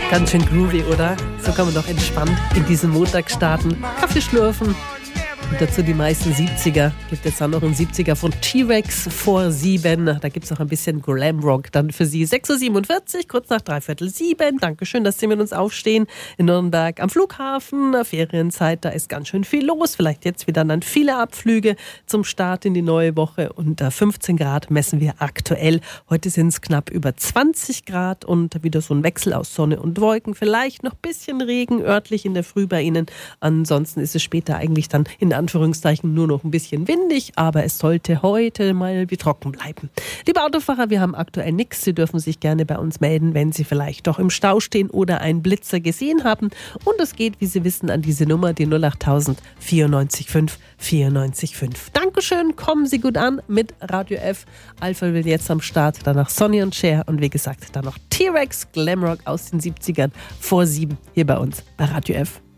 Ganz schön groovy, oder? So kann man doch entspannt in diesen Montag starten. Kaffee schlürfen. Und dazu die meisten 70er. Gibt jetzt auch noch einen 70er von T-Rex vor 7. Da gibt es auch ein bisschen Glamrock dann für Sie. 6.47 Uhr, kurz nach 6:45. Dankeschön, dass Sie mit uns aufstehen. In Nürnberg am Flughafen. Ferienzeit, da ist ganz schön viel los. Vielleicht jetzt wieder dann viele Abflüge zum Start in die neue Woche. Und 15 Grad messen wir aktuell. Heute sind es knapp über 20 Grad und wieder so ein Wechsel aus Sonne und Wolken. Vielleicht noch ein bisschen Regen örtlich in der Früh bei Ihnen. Ansonsten ist es später eigentlich dann in Anführungszeichen nur noch ein bisschen windig, aber es sollte heute mal wie trocken bleiben. Liebe Autofahrer, wir haben aktuell nichts. Sie dürfen sich gerne bei uns melden, wenn Sie vielleicht doch im Stau stehen oder einen Blitzer gesehen haben. Und es geht, wie Sie wissen, an diese Nummer, die 08000 94 5 94 5. Dankeschön, kommen Sie gut an mit Radio F. Alpha will jetzt am Start, danach Sonny und Cher und wie gesagt, dann noch T-Rex Glamrock aus den 70ern vor 7 hier bei uns bei Radio F.